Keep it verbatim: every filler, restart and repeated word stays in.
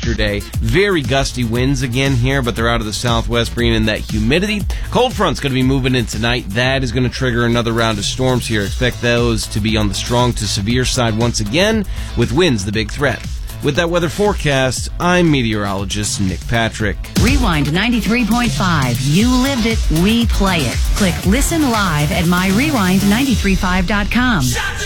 yesterday. Very gusty winds again here, but they're out of the southwest, bringing in that humidity. Cold front's going to be moving in tonight. That is going to trigger another round of storms here. Expect those to be on the strong to severe side once again, with winds the big threat. With that weather forecast, I'm meteorologist Nick Patrick. Rewind ninety-three point five. You lived it, we play it. Click Listen Live at my rewind nine three five dot com.